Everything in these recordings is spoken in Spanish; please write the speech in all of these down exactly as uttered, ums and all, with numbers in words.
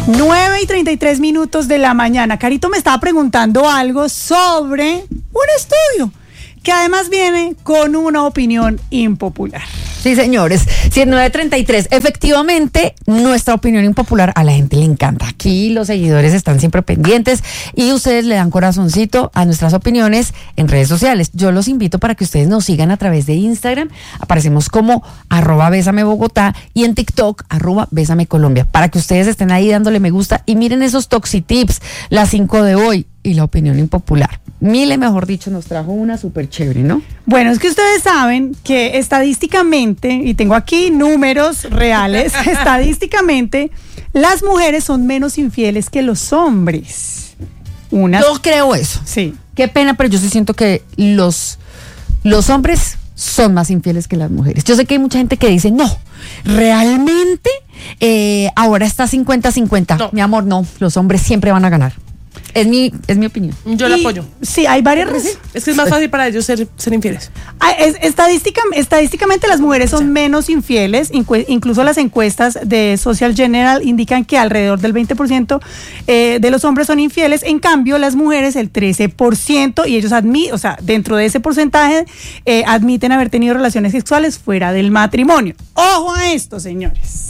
nueve y treinta y tres minutos de la mañana. Carito me estaba preguntando algo sobre un estudio que además viene con una opinión impopular. Sí, señores, si es nueve treinta y tres, efectivamente, nuestra opinión impopular a la gente le encanta. Aquí los seguidores están siempre pendientes y ustedes le dan corazoncito a nuestras opiniones en redes sociales. Yo los invito para que ustedes nos sigan a través de Instagram. Aparecemos como arroba Bésame Bogotá y en TikTok arroba Bésame Colombia, para que ustedes estén ahí dándole me gusta y miren esos toxitips, las cinco de hoy y la opinión impopular. Mile, mejor dicho, nos trajo una súper chévere, ¿no? Bueno, es que ustedes saben que estadísticamente, y tengo aquí números reales, estadísticamente, las mujeres son menos infieles que los hombres. Unas... Yo creo eso. Sí. Qué pena, pero yo sí siento que los, los hombres son más infieles que las mujeres. Yo sé que hay mucha gente que dice, no, realmente eh, ahora está cincuenta cincuenta. No. Mi amor, no, los hombres siempre van a ganar. Es mi, es mi opinión. Yo la apoyo. Sí, hay varias razones. Es que es más fácil para ellos ser, ser infieles. Ah, es, estadística, estadísticamente las mujeres son menos infieles, incluso las encuestas de Social General indican que alrededor del veinte por ciento eh, de los hombres son infieles, en cambio las mujeres el trece por ciento, y ellos admiten, o sea, dentro de ese porcentaje eh, admiten haber tenido relaciones sexuales fuera del matrimonio. ¡Ojo a esto, señores!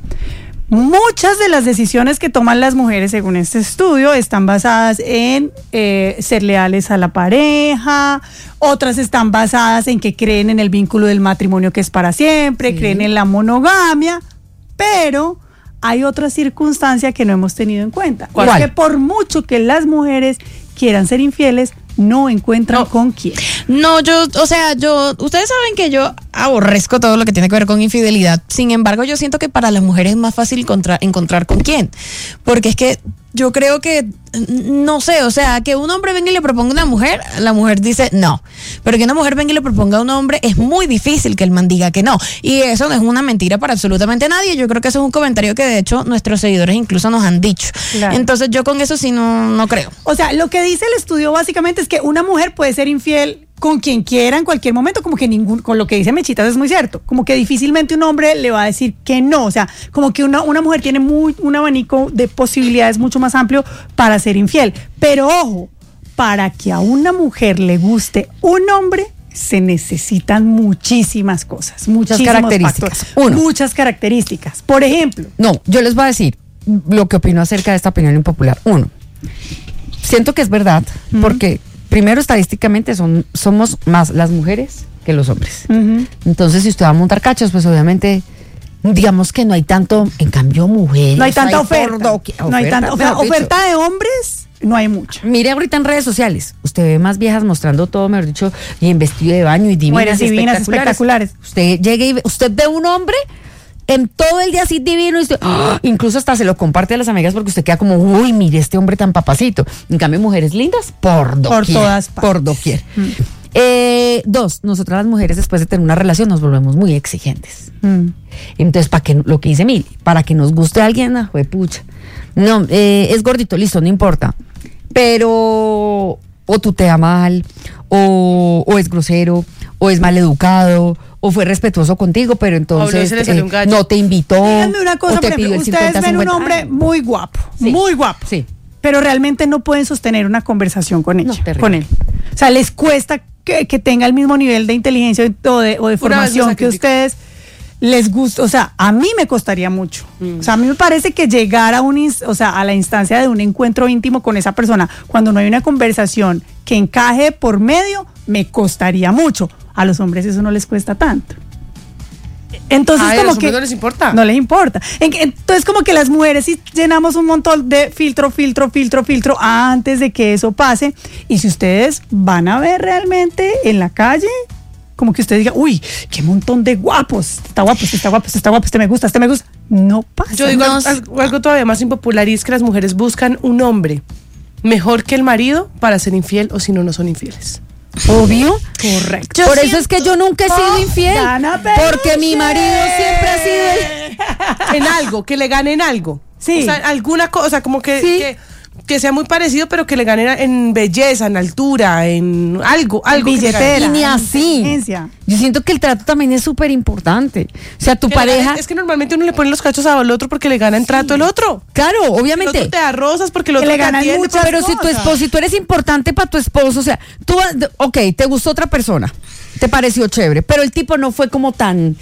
Muchas de las decisiones que toman las mujeres, según este estudio, están basadas en eh, ser leales a la pareja, otras están basadas en que creen en el vínculo del matrimonio que es para siempre, sí. creen en la monogamia, pero hay otra circunstancia que no hemos tenido en cuenta. ¿Cuál? Es que por mucho que las mujeres quieran ser infieles, no encuentran no. con quién. No, yo, o sea, yo, ustedes saben que yo aborrezco todo lo que tiene que ver con infidelidad. Sin embargo, yo siento que para las mujeres es más fácil encontrar, encontrar con quién. Porque es que yo creo que, no sé, o sea, que un hombre venga y le proponga a una mujer, la mujer dice no. Pero que una mujer venga y le proponga a un hombre, es muy difícil que el man diga que no. Y eso no es una mentira para absolutamente nadie. Yo creo que eso es un comentario que de hecho nuestros seguidores incluso nos han dicho. Claro. Entonces yo con eso sí no, no creo. O sea, lo que dice el estudio básicamente es que una mujer puede ser infiel con quien quiera en cualquier momento, como que ningún, con lo que dice Mechitas es muy cierto, como que difícilmente un hombre le va a decir que no, o sea, como que una, una mujer tiene muy, un abanico de posibilidades mucho más amplio para ser infiel, pero ojo, para que a una mujer le guste un hombre, se necesitan muchísimas cosas, muchas características. Factores, Uno, muchas características, por ejemplo. No, yo les voy a decir lo que opino acerca de esta opinión impopular. Uno, siento que es verdad, uh-huh. porque primero, estadísticamente son, somos más las mujeres que los hombres. Uh-huh. Entonces, si usted va a montar cachos, pues obviamente, digamos que no hay tanto, en cambio, mujeres. No hay tanta hay oferta. No oferta, hay tanta oferta. Oferta de hombres, no hay mucha. Mire ahorita en redes sociales, usted ve más viejas mostrando todo, mejor dicho, y en vestido de baño y divinas, Mujeres divinas espectaculares. espectaculares. Usted llega y ve, usted ve un hombre en todo el día así divino, y usted, ¡oh! Incluso hasta se lo comparte a las amigas porque usted queda como, uy, mire este hombre tan papacito. En cambio, mujeres lindas por doquier. Por todas partes. Por doquier. Mm. Eh, dos, nosotras las mujeres después de tener una relación nos volvemos muy exigentes. Mm. Entonces, para que, lo que dice Mil, para que nos guste a alguien, ah, juepucha. No, eh, es gordito, listo, no importa. Pero, o tutea mal, o, o es grosero, o es mal educado, o fue respetuoso contigo, pero entonces eh, no te invitó. Díganme una cosa, por ejemplo, ustedes ven un hombre muy guapo, sí, muy guapo, sí, pero realmente no pueden sostener una conversación con ella, no, con él. O sea, les cuesta que, que tenga el mismo nivel de inteligencia o de, o de formación que ustedes les gusta. O sea, a mí me costaría mucho. Mm. O sea, a mí me parece que llegar a un, o sea, a la instancia de un encuentro íntimo con esa persona, cuando no hay una conversación que encaje por medio, me costaría mucho. A los hombres eso no les cuesta tanto. Entonces, Ay, como a los que no les importa. No les importa. Entonces, como que las mujeres sí llenamos un montón de filtro, filtro, filtro, filtro antes de que eso pase. Y si ustedes van a ver realmente en la calle, como que usted diga, uy, qué montón de guapos. Está guapo, este está guapo, este está guapo, este me gusta, este me gusta. No pasa. Yo digo no, algo, algo todavía más impopular, y es que las mujeres buscan un hombre mejor que el marido para ser infiel, o si no, no son infieles. Obvio. Correcto. Por eso es que yo nunca he sido infiel. Porque mi marido siempre ha sido el... en algo, que le gane en algo. Sí. O sea, alguna cosa, como que, sí. que que sea muy parecido, pero que le gane en belleza, en altura, en algo, algo. En billetera. Y ni en así. inteligencia. Yo siento que el trato también es súper importante. O sea, tu Que le pareja. gane- es que normalmente uno le pone los cachos al otro porque le gana en trato el otro. Claro, El obviamente. otro te da rosas porque el Que otro le te ganan atiende, muchas Pero si tu cosas. esposo, si tú eres importante para tu esposo, o sea, tú, ok, te gustó otra persona, te pareció chévere, pero el tipo no fue como tan,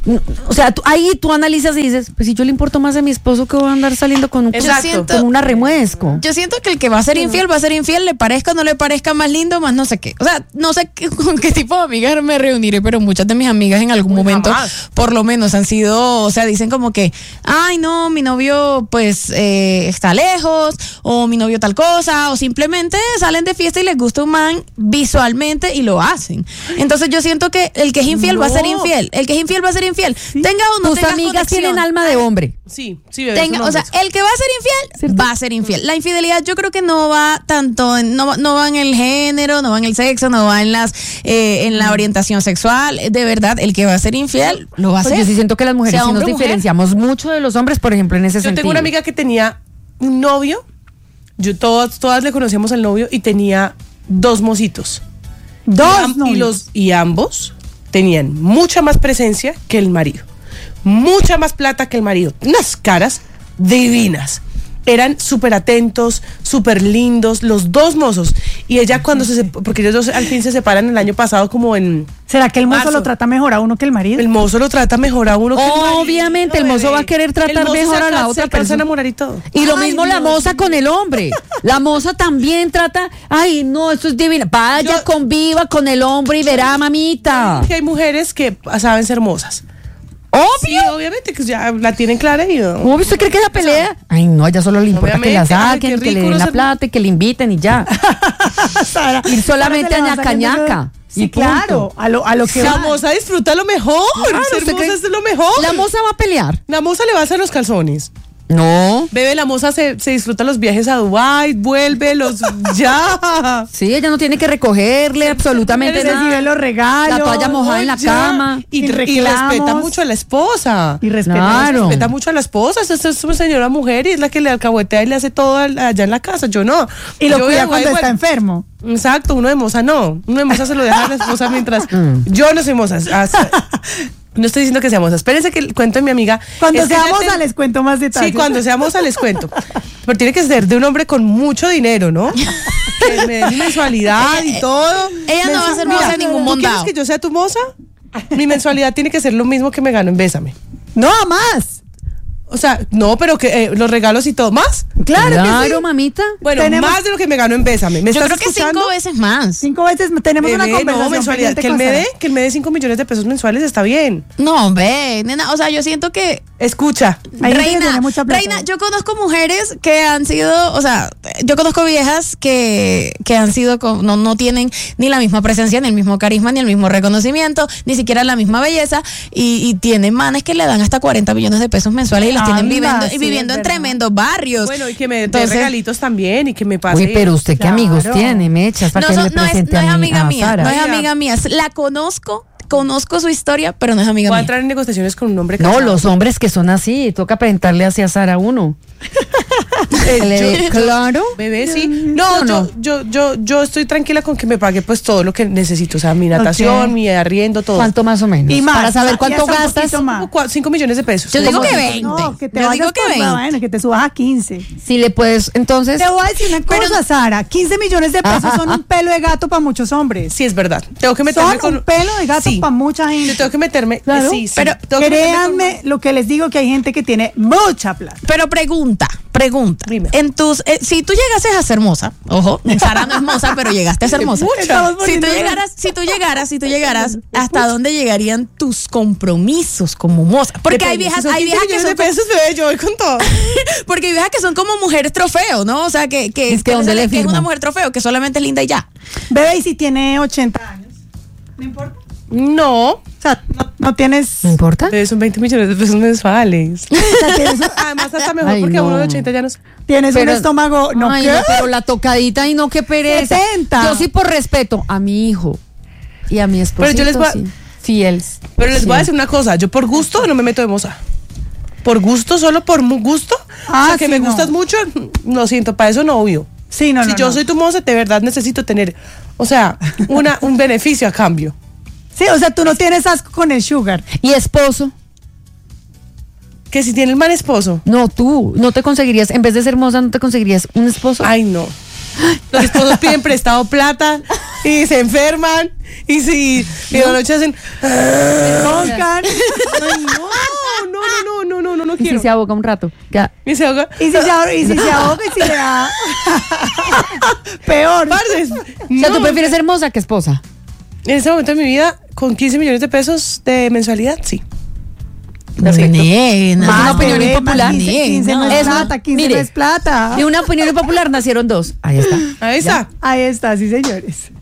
o sea, tú- ahí tú analizas y dices, pues si yo le importo más a mi esposo que voy a andar saliendo con un Exacto. Yo siento- con una remuesco. Yo siento que el que va a ser infiel, va a ser infiel, le parezca o no le parezca más lindo, más no sé qué. O sea, no sé qué- con qué tipo de amigas me reuniré, pero muchas de mis amigas en algún Uy, momento, jamás. por lo menos, han sido, o sea, dicen como que, ay, no, mi novio, pues, eh, está lejos, o mi novio tal cosa, o simplemente salen de fiesta y les gusta un man visualmente y lo hacen. Entonces yo siento que el que es infiel va a ser No. infiel, el que es infiel va a ser infiel. Tenga o no Tus tengas amigas conexión. tienen alma de hombre. Sí, sí, bebé, Tenga, son o sea, hombres. el que va a ser infiel, va a ser infiel. La infidelidad yo creo que no va tanto, en, no, va- no va en el género, no va en el sexo, no va en las eh, en la orientación sexual. De verdad, el que va a ser infiel, lo va a Pues hacer. yo sí siento que las mujeres Sea sí nos hombre o mujer. diferenciamos mucho de los hombres, por ejemplo, en ese Yo sentido. tengo una amiga que tenía un novio, yo todas, todas le conocíamos al novio y tenía dos mocitos. y, Dos am- y, novios. los, y ambos tenían mucha más presencia que el marido, mucha más plata que el marido, unas caras divinas. Eran súper atentos, súper lindos, los dos mozos. Y ella cuando se... sep- Porque ellos dos al fin se separan el año pasado como en... ¿Será que el mozo Marzo. lo trata mejor a uno que el marido? El mozo lo trata mejor a uno que el marido, Obviamente, el mozo bebé. va a querer tratar El mozo mejor se a la alca- otra se alcanza a persona. enamorar y todo. Y lo Ay, mismo la Dios moza con el hombre. La moza también trata, ay, no, esto es divino. Vaya, Yo- conviva con el hombre y verá, mamita. Que hay mujeres que saben ser mozas. Sí, Obvio. obviamente, que ya la tienen clara y... Obvio, ¿usted cree que la pelea? Ay, no, a ella solo le importa que la Obviamente, ay, saquen, qué que le rico den no la ser- plata y que le inviten y ya. Sara, Ir solamente Sara se le a va saliendo ñaca-ñaca. lo- Sí, Y punto. claro, a lo, a lo que La va. moza disfruta lo mejor. Claro, ser ¿usted moza cree? es lo mejor. La moza va a pelear. La moza le va a hacer los calzones. No. Bebe, la moza se, se disfruta los viajes a Dubái, vuelve, los... ¡Ya! Sí, ella no tiene que recogerle absolutamente Recibe nada. los regalos. La toalla mojada en la Ya. cama. Y, Sin y respeta reclamos. mucho a la esposa. Y respeta. Claro. Respeta mucho a la esposa. Esta es una señora mujer y es la que le alcahuetea y le hace todo al- allá en la casa. Yo no. Y lo Yo cuida voy a- cuando voy a- está enfermo. Exacto, uno de moza no. Uno de moza se lo deja a la esposa mientras. Mm. Yo no soy moza. Hasta- no estoy diciendo que sea moza. Espérense que el cuento de mi amiga. Cuando es que seamos ella a ten- les cuento más detalles. Sí, cuando seamos a les cuento. Pero tiene que ser de un hombre con mucho dinero, ¿no? Que me dé mi mensualidad y todo. ella no va a ser Mira, moza de ningún ¿tú mondado. quieres que yo sea tu moza? Mi mensualidad tiene que ser lo mismo que me gano en Bésame. No, más. O sea, no, pero que eh, los regalos y todo. ¿Más? Claro, Claro, que sí. mamita. Bueno, Tenemos- más de lo que me gano en Bésame. ¿Me Yo estás creo que escuchando? cinco veces más. Cinco veces tenemos una Bebé, conversación. no, mensualidad. pendiente Que él con me Sara. dé, que él me dé cinco millones de pesos mensuales está bien. No, ve, nena, o sea, yo siento que Escucha. Hay gente que Reina, tiene mucha plata. Reina, yo conozco mujeres que han sido, o sea, yo conozco viejas que, que han sido, co- no, no tienen ni la misma presencia, ni el mismo carisma, ni el mismo reconocimiento, ni siquiera la misma belleza, y, y tienen manes que le dan hasta cuarenta millones de pesos mensuales y las tienen Anda, viviendo, y sí, viviendo es en verdad. tremendos barrios. Bueno, y que me dé Entonces- regalitos también y que me pase. Uy, pero usted qué Claro. amigos tiene, Mechas, para no, que son- le no es, presente no es a, mí, amiga a mía, Sara. no es Mira. amiga mía, la conozco, conozco su historia, pero no es amiga Voy a mía. entrar en negociaciones con un hombre No, casado. los hombres que son así, toca presentarle hacia Sara uno. Eh, Que le dé- yo- claro. Bebé, sí. No, No, no. Yo, yo, yo, yo estoy tranquila con que me pague pues todo lo que necesito. O sea, mi natación, Ok. mi arriendo, todo. ¿Cuánto más o menos? Y más, Para saber y cuánto hasta un gastas. poquito más. Como cua- cinco millones de pesos. Yo digo Como- que veinte. No, que te Yo vayas digo que por- veinte. bueno, que te subas a quince. Si le puedes, entonces. Te voy a decir una cosa, Sara. quince millones de pesos son un pelo de gato para muchos hombres. Sí, es verdad. Tengo que meterme Son con un pelo de gato Sí. para mucha Yo gente. tengo que meterme. Claro, sí, sí. pero Tengo que meterme con- créanme lo que les digo, que hay gente que tiene mucha plata. Pero pregunta, pregunta. Dime. En tus, eh, si tú llegases a ser moza, ojo, Sara no es moza, pero llegaste a ser moza. Estamos Si tú poniendo- llegaras, si tú llegaras, si tú llegaras, ¿hasta dónde llegarían tus compromisos como moza? Porque hay Depende, viejas, si son hay quince viejas que millones son de pesos, bebé, yo voy con todo. porque hay viejas que son como mujeres trofeo, ¿no? O sea, que, que, Es que ¿dónde sale le que es firmo? una mujer trofeo, que solamente es linda y ya. Bebé, y si tiene ochenta años, no importa. No. O sea, no, no tienes. ¿No importa? Bebé, son veinte millones de pesos mensuales. O sea, tienes, Además, hasta mejor Ay, porque no. uno de ochenta ya no sé. tienes Pero- un estómago. No, Ay, ¿qué? no, pero la tocadita y no, qué pereza. setenta. Yo sí por respeto a mi hijo y a mi esposo. Pero yo les voy a- sí, fieles. Pero les voy a Sí. decir una cosa. Yo por gusto no me meto de moza. por gusto, solo por mu- gusto, Ah, o sea, que sí, me no. gustas mucho, lo siento, para eso novio. Sí, no, si no, yo no. soy tu moza, de verdad necesito tener, o sea, una, un beneficio a cambio. Sí, o sea, tú no tienes asco con el sugar. ¿Y esposo? Que si tiene el mal esposo. No, tú, ¿no te conseguirías, en vez de ser hermosa, no te conseguirías un esposo? Ay, no. Los esposos piden prestado plata y se enferman y si y en la noche hacen Roncan. ay, no, no, no, no, no, no, no ¿Y si quiero. se ahoga un rato? Ya. Y se ahoga. Y si se ahoga, y si se ahoga y si le da. Peor. Parce, O sea, no. ¿tú prefieres ser hermosa que esposa? En este momento de mi vida, con quince millones de pesos de mensualidad, sí. No, Acepto. nena. Más una opinión bebé, impopular. más quince, quince no, No, es eso, plata, quince mire, no es plata. De una opinión impopular nacieron dos. Ahí está. Ahí está. Ahí está, sí, señores.